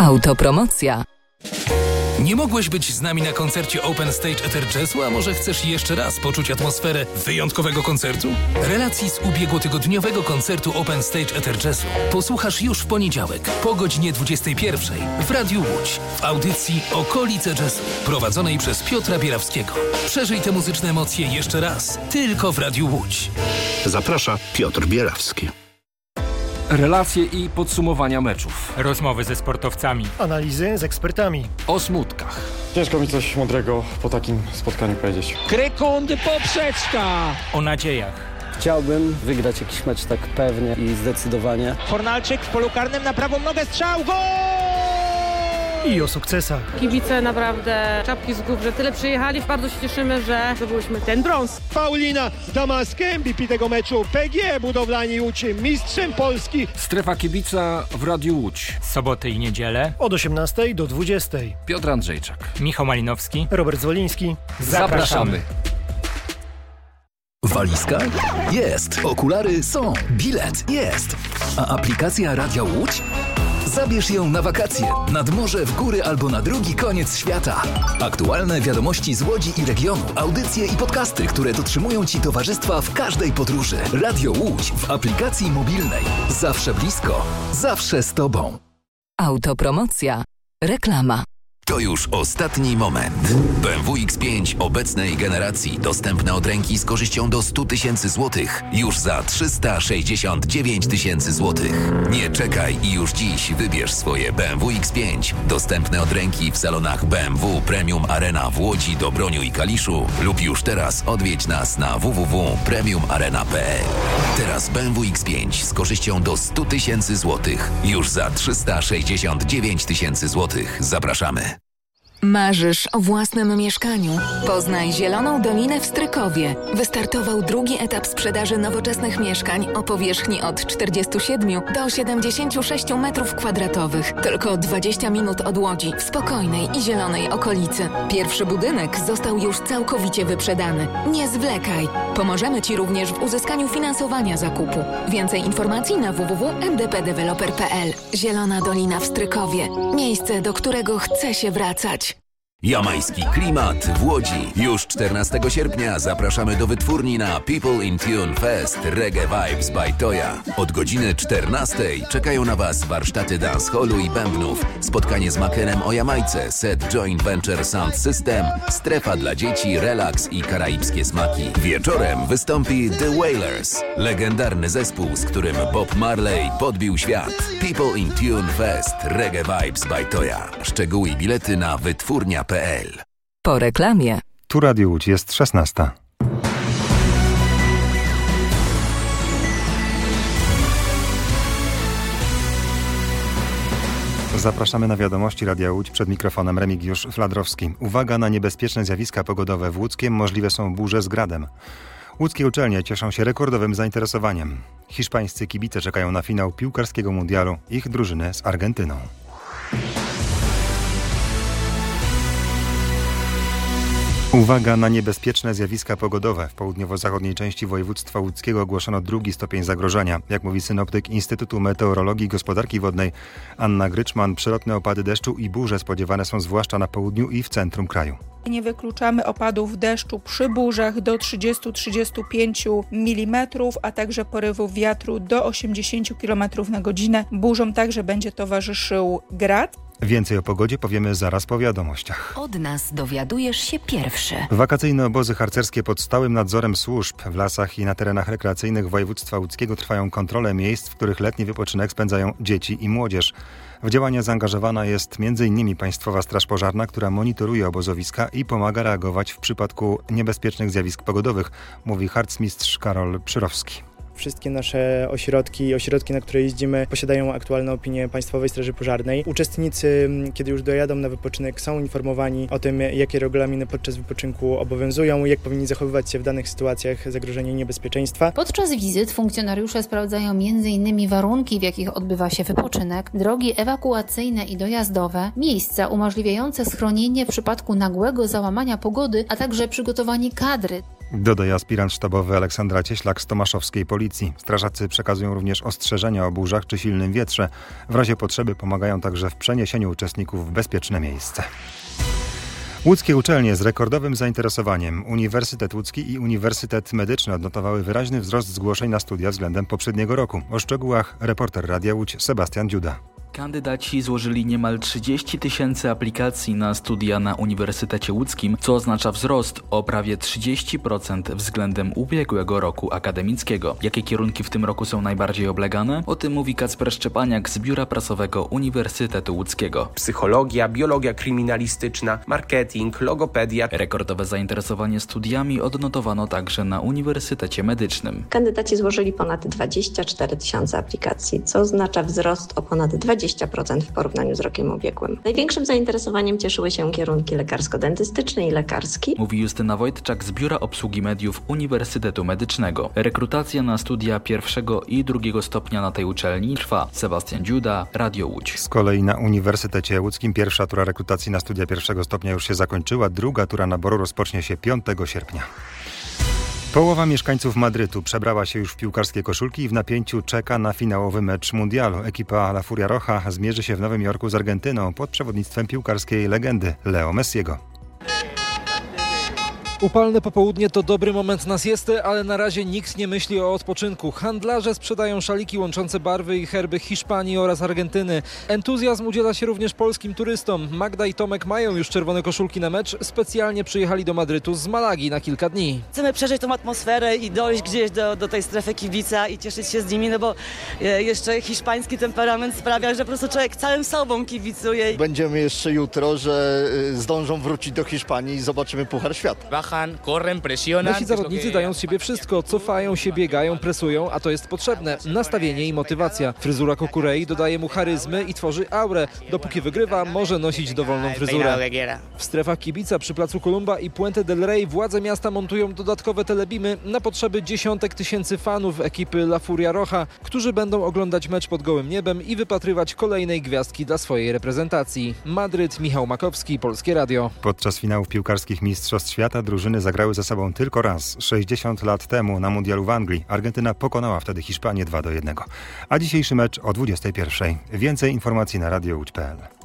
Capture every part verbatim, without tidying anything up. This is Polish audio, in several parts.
Autopromocja. Nie mogłeś być z nami na koncercie Open Stage Ether Jazzu, a może chcesz jeszcze raz poczuć atmosferę wyjątkowego koncertu? Relacji z ubiegłotygodniowego koncertu Open Stage Ether Jazzu posłuchasz już w poniedziałek po godzinie dwudziestej pierwszej w Radiu Łódź w audycji Okolice Jazzu prowadzonej przez Piotra Bierawskiego. Przeżyj te muzyczne emocje jeszcze raz, tylko w Radiu Łódź. Zaprasza Piotr Bierawski. Relacje i podsumowania meczów. Rozmowy ze sportowcami. Analizy z ekspertami. O smutkach. Ciężko mi coś mądrego po takim spotkaniu powiedzieć. Krykundy poprzeczka. O nadziejach. Chciałbym wygrać jakiś mecz tak pewnie i zdecydowanie. Fornalczyk w polu karnym na prawą nogę, strzał, gol! I o sukcesach. Kibice naprawdę czapki z głów, że tyle przyjechali. Bardzo się cieszymy, że zdobyliśmy ten brąz. Paulina Damaska, M V P tego meczu. P G Budowlani Łódź, mistrzem Polski. Strefa kibica w Radiu Łódź. Soboty i niedzielę. Od osiemnastej do dwudziestej. Piotr Andrzejczak. Michał Malinowski. Robert Zwoliński. Zapraszamy. Walizka? Jest. Okulary są. Bilet? Jest. A aplikacja Radia Łódź? Zabierz ją na wakacje, nad morze, w góry albo na drugi koniec świata. Aktualne wiadomości z Łodzi i regionu, audycje i podcasty, które dotrzymują Ci towarzystwa w każdej podróży. Radio Łódź w aplikacji mobilnej. Zawsze blisko, zawsze z Tobą. Autopromocja. Reklama. To już ostatni moment. B M W X pięć obecnej generacji dostępne od ręki z korzyścią do sto tysięcy złotych już za trzysta sześćdziesiąt dziewięć tysięcy złotych. Nie czekaj i już dziś wybierz swoje B M W X pięć dostępne od ręki w salonach B M W Premium Arena w Łodzi, Dobroniu i Kaliszu lub już teraz odwiedź nas na w w w kropka premium arena kropka p l. Teraz B M W X pięć z korzyścią do sto tysięcy złotych już za trzysta sześćdziesiąt dziewięć tysięcy złotych. Zapraszamy. Marzysz o własnym mieszkaniu? Poznaj Zieloną Dolinę w Strykowie. Wystartował drugi etap sprzedaży nowoczesnych mieszkań o powierzchni od czterdziestu siedmiu do siedemdziesięciu sześciu metrów kwadratowych. Tylko dwadzieścia minut od Łodzi, w spokojnej i zielonej okolicy. Pierwszy budynek został już całkowicie wyprzedany. Nie zwlekaj. Pomożemy Ci również w uzyskaniu finansowania zakupu. Więcej informacji na w w w kropka m d p developer kropka p l. Zielona Dolina w Strykowie. Miejsce, do którego chce się wracać. Jamajski klimat w Łodzi. Już czternastego sierpnia zapraszamy do wytwórni na People in Tune Fest Reggae Vibes by Toya. Od godziny czternastej czekają na Was warsztaty dancehallu i bębnów, spotkanie z Makenem o Jamajce, set Joint Venture Sound System, strefa dla dzieci, relaks i karaibskie smaki. Wieczorem wystąpi The Wailers, legendarny zespół, z którym Bob Marley podbił świat. People in Tune Fest Reggae Vibes by Toya. Szczegóły i bilety na wytwórnia kropka p l. Po reklamie. Tu Radio Łódź, jest szesnasta. Zapraszamy na wiadomości Radia Łódź, przed mikrofonem Remigiusz Fladrowski. Uwaga na niebezpieczne zjawiska pogodowe w Łódzkiem, możliwe są burze z gradem. Łódzkie uczelnie cieszą się rekordowym zainteresowaniem. Hiszpańscy kibice czekają na finał piłkarskiego mundialu, ich drużyny z Argentyną. Uwaga na niebezpieczne zjawiska pogodowe. W południowo-zachodniej części województwa łódzkiego ogłoszono drugi stopień zagrożenia. Jak mówi synoptyk Instytutu Meteorologii i Gospodarki Wodnej Anna Gryczman, przelotne opady deszczu i burze spodziewane są zwłaszcza na południu i w centrum kraju. Nie wykluczamy opadów deszczu przy burzach do trzydziestu do trzydziestu pięciu milimetrów, a także porywów wiatru do osiemdziesięciu kilometrów na godzinę. Burzom także będzie towarzyszył grad. Więcej o pogodzie powiemy zaraz po wiadomościach. Od nas dowiadujesz się pierwszy. Wakacyjne obozy harcerskie pod stałym nadzorem służb. W lasach i na terenach rekreacyjnych województwa łódzkiego trwają kontrole miejsc, w których letni wypoczynek spędzają dzieci i młodzież. W działania zaangażowana jest między innymi Państwowa Straż Pożarna, która monitoruje obozowiska i pomaga reagować w przypadku niebezpiecznych zjawisk pogodowych, mówi harcmistrz Karol Przyrowski. Wszystkie nasze ośrodki, ośrodki, na które jeździmy, posiadają aktualne opinie Państwowej Straży Pożarnej. Uczestnicy, kiedy już dojadą na wypoczynek, są informowani o tym, jakie regulaminy podczas wypoczynku obowiązują, jak powinni zachowywać się w danych sytuacjach zagrożenia i niebezpieczeństwa. Podczas wizyt funkcjonariusze sprawdzają między innymi warunki, w jakich odbywa się wypoczynek, drogi ewakuacyjne i dojazdowe, miejsca umożliwiające schronienie w przypadku nagłego załamania pogody, a także przygotowanie kadry. Dodaje aspirant sztabowy Aleksandra Cieślak z tomaszowskiej policji. Strażacy przekazują również ostrzeżenia o burzach czy silnym wietrze. W razie potrzeby pomagają także w przeniesieniu uczestników w bezpieczne miejsce. Łódzkie uczelnie z rekordowym zainteresowaniem. Uniwersytet Łódzki i Uniwersytet Medyczny odnotowały wyraźny wzrost zgłoszeń na studia względem poprzedniego roku. O szczegółach reporter Radia Łódź Sebastian Dziuda. Kandydaci złożyli niemal trzydzieści tysięcy aplikacji na studia na Uniwersytecie Łódzkim, co oznacza wzrost o prawie trzydzieści procent względem ubiegłego roku akademickiego. Jakie kierunki w tym roku są najbardziej oblegane? O tym mówi Kacper Szczepaniak z Biura Prasowego Uniwersytetu Łódzkiego. Psychologia, biologia kryminalistyczna, marketing, logopedia. Rekordowe zainteresowanie studiami odnotowano także na Uniwersytecie Medycznym. Kandydaci złożyli ponad dwadzieścia cztery tysiące aplikacji, co oznacza wzrost o ponad dwadzieścia procent w porównaniu z rokiem ubiegłym. Największym zainteresowaniem cieszyły się kierunki lekarsko-dentystyczny i lekarski. Mówi Justyna Wojtczak z Biura Obsługi Mediów Uniwersytetu Medycznego. Rekrutacja na studia pierwszego i drugiego stopnia na tej uczelni trwa. Sebastian Dziuda, Radio Łódź. Z kolei na Uniwersytecie Łódzkim pierwsza tura rekrutacji na studia pierwszego stopnia już się zakończyła. Druga tura naboru rozpocznie się piątego sierpnia. Połowa mieszkańców Madrytu przebrała się już w piłkarskie koszulki i w napięciu czeka na finałowy mecz mundialu. Ekipa La Furia Roja zmierzy się w Nowym Jorku z Argentyną pod przewodnictwem piłkarskiej legendy Leo Messiego. Upalne popołudnie to dobry moment na siestę, ale na razie nikt nie myśli o odpoczynku. Handlarze sprzedają szaliki łączące barwy i herby Hiszpanii oraz Argentyny. Entuzjazm udziela się również polskim turystom. Magda i Tomek mają już czerwone koszulki na mecz. Specjalnie przyjechali do Madrytu z Malagi na kilka dni. Chcemy przeżyć tą atmosferę i dojść gdzieś do, do tej strefy kibica i cieszyć się z nimi, no bo jeszcze hiszpański temperament sprawia, że po prostu człowiek całym sobą kibicuje. Będziemy jeszcze jutro, że zdążą wrócić do Hiszpanii i zobaczymy Puchar Świata. Nasi zawodnicy dają z siebie wszystko, cofają się, biegają, presują, a to jest potrzebne. Nastawienie i motywacja. Fryzura Kukurei dodaje mu charyzmy i tworzy aurę. Dopóki wygrywa, może nosić dowolną fryzurę. W strefach kibica przy placu Columba i Puente del Rey władze miasta montują dodatkowe telebimy na potrzeby dziesiątek tysięcy fanów ekipy La Furia Roja, którzy będą oglądać mecz pod gołym niebem i wypatrywać kolejnej gwiazdki dla swojej reprezentacji. Madryt, Michał Makowski, Polskie Radio. Podczas finałów piłkarskich Mistrzostw Świata drużyny zagrały ze sobą tylko raz, sześćdziesiąt lat temu na mundialu w Anglii. Argentyna pokonała wtedy Hiszpanię dwa do jednego. A dzisiejszy mecz o dwudziestej pierwszej. Więcej informacji na radio łódź kropka pe el.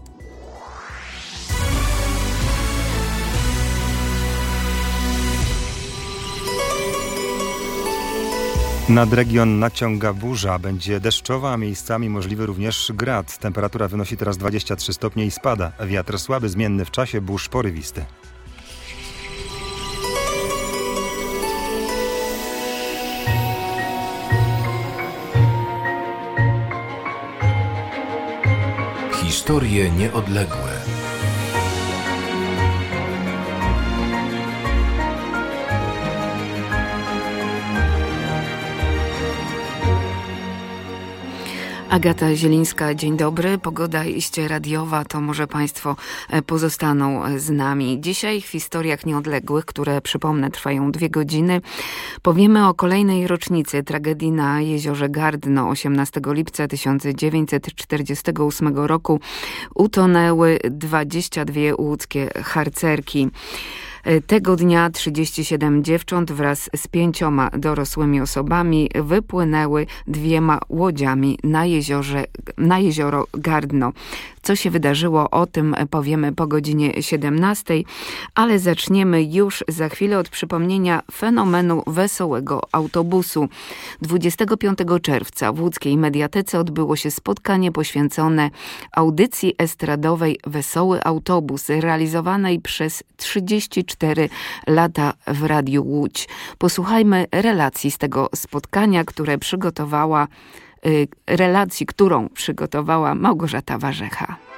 Nad region naciąga burza, będzie deszczowa, a miejscami możliwy również grad. Temperatura wynosi teraz dwadzieścia trzy stopnie i spada. Wiatr słaby, zmienny w czasie, burz porywisty. Historie nieodległe. Agata Zielińska, dzień dobry. Pogoda iście radiowa, to może Państwo pozostaną z nami. Dzisiaj w historiach nieodległych, które przypomnę trwają dwie godziny, powiemy o kolejnej rocznicy tragedii na jeziorze Gardno. osiemnastego lipca tysiąc dziewięćset czterdziestego ósmego roku utonęły dwadzieścia dwie łódzkie harcerki. Tego dnia trzydzieści siedem dziewcząt wraz z pięcioma dorosłymi osobami wypłynęły dwiema łodziami na jeziorze, na jezioro Gardno. Co się wydarzyło, o tym powiemy po godzinie siedemnastej, ale zaczniemy już za chwilę od przypomnienia fenomenu wesołego autobusu. dwudziestego piątego czerwca w łódzkiej Mediatece odbyło się spotkanie poświęcone audycji estradowej Wesoły Autobus, realizowanej przez trzydzieści cztery lata w Radiu Łódź. Posłuchajmy relacji z tego spotkania, które przygotowała relacji, którą przygotowała Małgorzata Warzecha.